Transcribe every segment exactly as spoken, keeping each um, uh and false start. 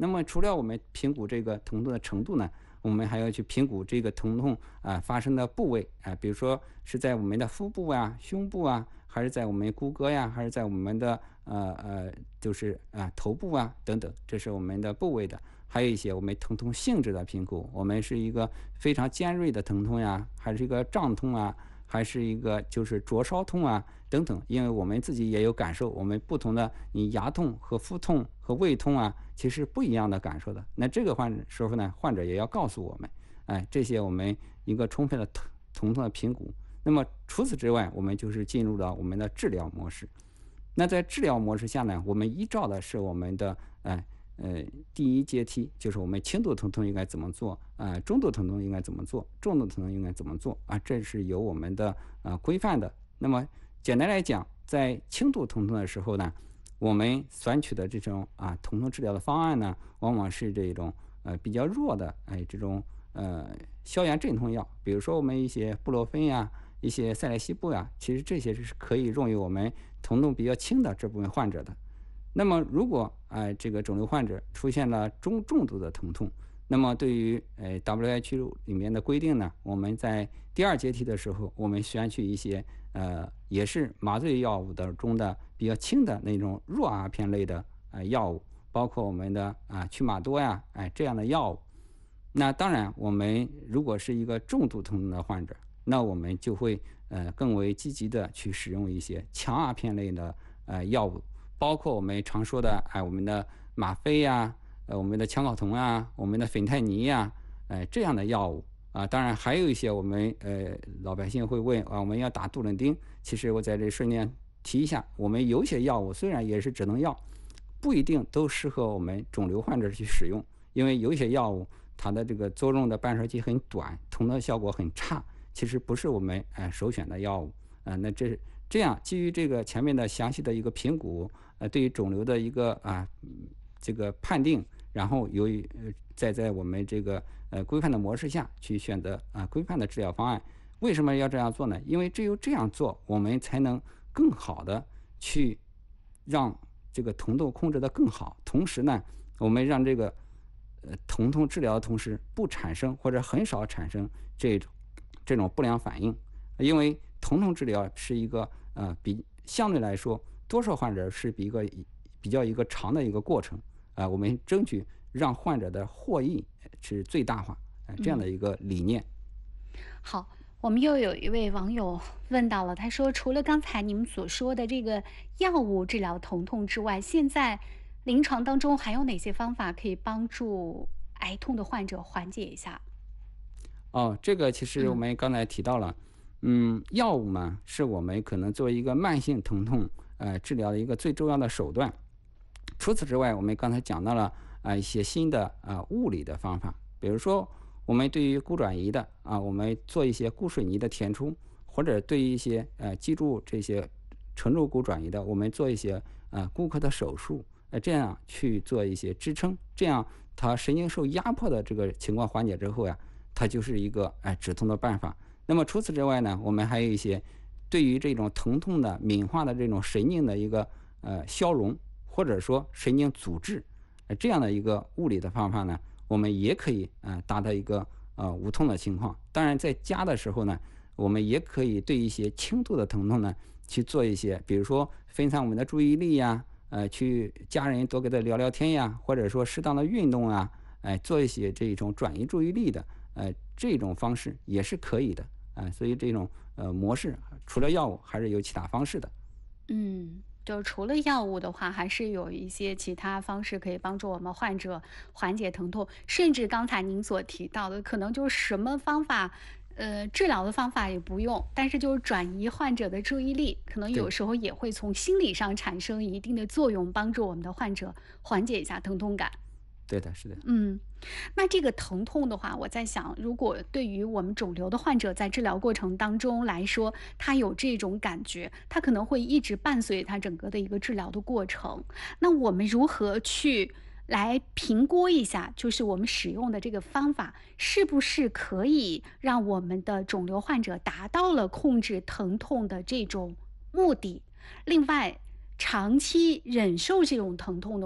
那么除了我们评估这个疼痛的程度呢，我们还要去评估这个疼痛啊发生的部位啊，比如说是在我们的腹部啊、胸部啊，还是在我们骨骼呀，还是在我们的呃呃就是啊头部啊等等，这是我们的部位的。还有一些我们疼痛性质的评估，我们是一个非常尖锐的疼痛呀，还是一个胀痛啊，还是一个就是灼烧痛啊等等，因为我们自己也有感受，我们不同的你牙痛和腹痛和胃痛啊，其实不一样的感受的。那这个患者时候呢，患者也要告诉我们，哎，这些我们一个充分的疼疼痛的评估。那么除此之外，我们就是进入了我们的治疗模式。那在治疗模式下呢，我们依照的是我们的呃呃第一阶梯，就是我们轻度疼痛应该怎么做，呃中度疼痛应该怎么做，重度疼痛应该怎么做啊？这是有我们的呃规范的。那么简单来讲，在轻度疼痛的时候呢，我们选取的这种啊疼痛治疗的方案呢，往往是这种呃比较弱的哎这种呃消炎镇痛药，比如说我们一些布洛芬呀、一些塞列西布呀，其实这些是可以用于我们疼痛比较轻的这部分患者的。那么如果呃这个肿瘤患者出现了中重度的疼痛，那么对于呃 W H O 里面的规定呢，我们在第二阶梯的时候，我们选取一些呃也是麻醉药物的中的比较轻的那种弱阿片类的呃药物，包括我们的啊曲马多呀，哎这样的药物。那当然，我们如果是一个重度疼痛的患者，那我们就会呃更为积极的去使用一些强阿片类的呃药物，包括我们常说的哎我们的吗啡呀、呃我们的羟睾酮啊、我们的芬太尼呀、哎这样的药物啊。当然还有一些我们呃老百姓会问啊，我们要打杜冷丁，其实我在这顺便提一下，我们有些药物虽然也是止疼药，不一定都适合我们肿瘤患者去使用，因为有一些药物它的这个作用的半衰期很短，疼痛效果很差，其实不是我们呃首选的药物。呃，那这这样基于这个前面的详细的一个评估，呃，对于肿瘤的一个啊、这个判定，然后由于呃再在我们这个呃规范的模式下去选择啊、规范的治疗方案。为什么要这样做呢？因为只有这样做，我们才能更好的去让这个疼痛控制得更好，同时呢，我们让这个呃疼痛治疗的同时不产生或者很少产生这种这种不良反应。因为疼痛治疗是一个呃比相对来说多数患者是比一个比较一个长的一个过程啊、呃，我们争取让患者的获益是最大化，呃、这样的一个理念。 嗯、好。我们又有一位网友问到了，他说除了刚才你们所说的这个药物治疗疼痛之外，现在临床当中还有哪些方法可以帮助癌痛的患者缓解一下？ 哦，这个其实我嗯们刚才提到了，嗯，药物嘛，是我们可能作为一个慢性疼痛呃治疗的一个最重要的手段。除此之外，我们刚才讲到了啊、一些新的啊、物理的方法，比如说我们对于骨转移的啊，我们做一些骨水泥的填充，或者对于一些呃脊柱这些承柱骨转移的，我们做一些呃骨科的手术，呃这样去做一些支撑，这样它神经受压迫的这个情况缓解之后呀，它就是一个哎止痛的办法。那么除此之外呢，我们还有一些对于这种疼痛的敏化的这种神经的一个呃消融，或者说神经阻滞，呃这样的一个物理的方法呢，我们也可以呃达到一个呃无痛的情况。当然在家的时候呢，我们也可以对一些轻度的疼痛呢去做一些，比如说分散我们的注意力呀，呃去家人多给他聊聊天呀，或者说适当的运动啊，哎、做一些这种转移注意力的呃这种方式也是可以的。啊，所以这种呃模式除了药物还是有其他方式的。 嗯，就除了药物的话，还是有一些其他方式可以帮助我们患者缓解疼痛，甚至刚才您所提到的，可能就是什么方法，呃，治疗的方法也不用，但是就是转移患者的注意力，可能有对， 时候也会从心理上产生一定的作用，帮助我们的患者缓解一下疼痛感。 对的，是的。 嗯，那这个疼痛的话，我在想，如果对于我们肿瘤的患者在治疗过程当中来说，他有这种感觉，他可能会一直伴随他整个的一个治疗的过程。那我们如何去来评估一下，就是我们使用的这个方法是不是可以让我们的肿瘤患者达到了控制疼痛的这种目的？另外，长期忍受这种疼痛的话，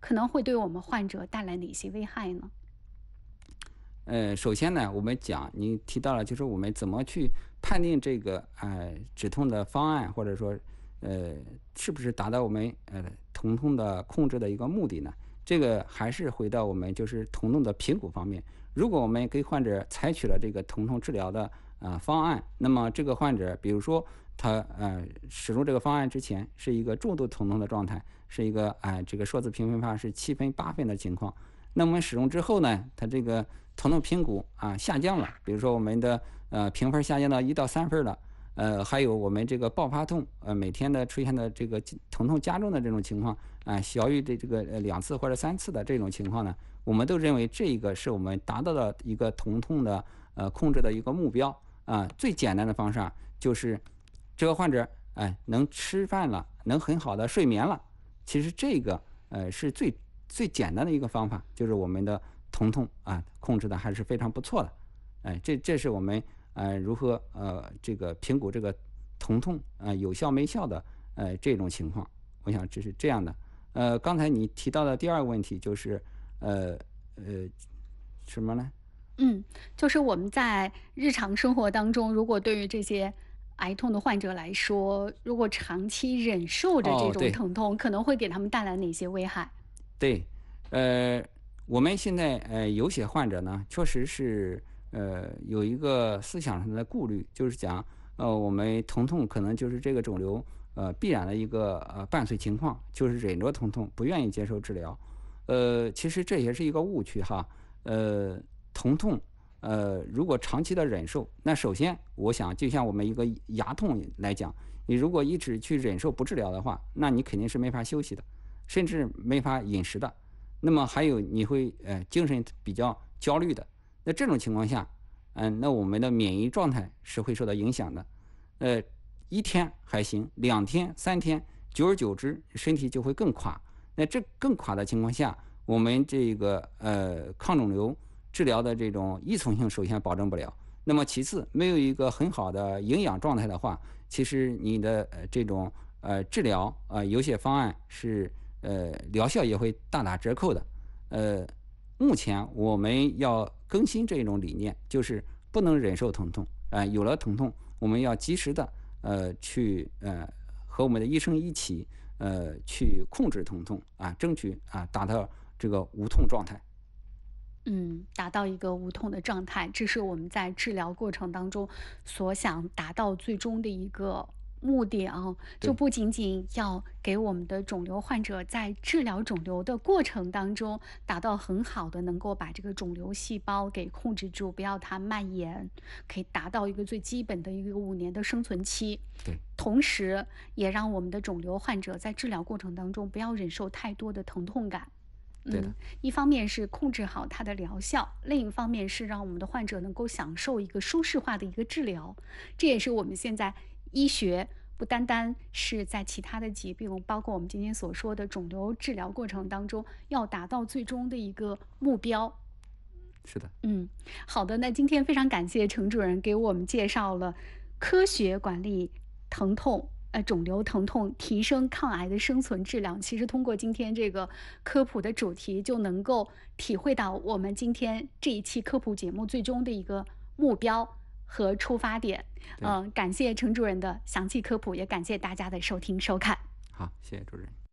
可能会对我们患者带来哪些危害呢？ 呃，首先呢，我们讲你提到了，就是我们怎么去判定这个呃止痛的方案，或者说呃是不是达到我们呃疼痛的控制的一个目的呢？这个还是回到我们就是疼痛的评估方面。如果我们给患者采取了这个疼痛治疗的呃方案，那么这个患者，比如说他呃使用这个方案之前是一个重度疼痛的状态，是一个哎、呃、这个数字评分法是七分八分的情况。那我们使用之后呢，它这个疼痛评估啊下降了，比如说我们的呃评分下降到一到三分了，呃还有我们这个爆发痛，呃每天的出现的这个疼痛加重的这种情况啊、呃、小于这这个呃两次或者三次的这种情况呢，我们都认为这个是我们达到了一个疼痛的呃控制的一个目标啊、呃。最简单的方式啊，就是这个患者哎、呃、能吃饭了，能很好的睡眠了，其实这个呃是最最简单的一个方法，就是我们的疼痛啊控制的还是非常不错的。哎，这这是我们呃如何呃这个评估这个疼痛啊、呃、有效没效的呃这种情况，我想这是这样的。呃，刚才你提到的第二个问题就是呃呃什么呢？ 嗯，就是我们在日常生活当中，如果对于这些癌痛的患者来说，如果长期忍受着这哦， 种对。 疼痛，可能会给他们带来哪些危害？ 对，呃，我们现在呃有些患者呢，确实是呃有一个思想上的顾虑，就是讲呃我们疼痛可能就是这个肿瘤呃必然的一个呃伴随情况，就是忍着疼痛不愿意接受治疗。呃，其实这也是一个误区哈。呃，疼痛呃如果长期的忍受，那首先我想就像我们一个牙痛来讲，你如果一直去忍受不治疗的话，那你肯定是没法休息的。甚至没法饮食的，那么还有你会呃精神比较焦虑的，那这种情况下，嗯、呃，那我们的免疫状态是会受到影响的，呃，一天还行，两天、三天，久而久之，身体就会更垮。那这更垮的情况下，我们这个呃抗肿瘤治疗的这种依从性首先保证不了，那么其次没有一个很好的营养状态的话，其实你的呃这种呃治疗啊、呃、有些方案是。呃，疗效也会大打折扣的。呃，目前我们要更新这种理念，就是不能忍受疼痛啊、呃，有了疼痛，我们要及时的呃去呃和我们的医生一起呃去控制疼痛啊，争取啊达到这个无痛状态。 嗯，达到一个无痛的状态，这是我们在治疗过程当中所想达到最终的一个目的啊。就对， 不仅仅要给我们的肿瘤患者在治疗肿瘤的过程当中达到很好的，能够把这个肿瘤细胞给控制住，不要它蔓延，可以达到一个最基本的一个五年的生存期。 对， 同时，也让我们的肿瘤患者在治疗过程当中不要忍受太多的疼痛感。 对的， 嗯，一方面是控制好它的疗效，另一方面是让我们的患者能够享受一个舒适化的一个治疗。这也是我们现在医学不单单是在其他的疾病，包括我们今天所说的肿瘤治疗过程当中，要达到最终的一个目标。 是的。 嗯，好的，那今天非常感谢程主任给我们介绍了科学管理疼痛，呃，肿瘤疼痛，提升抗癌的生存质量。其实通过今天这个科普的主题，就能够体会到我们今天这一期科普节目最终的一个目标和出发点。 对， 嗯、感谢程主任的详细科普，也感谢大家的收听收看。 好，谢谢主任。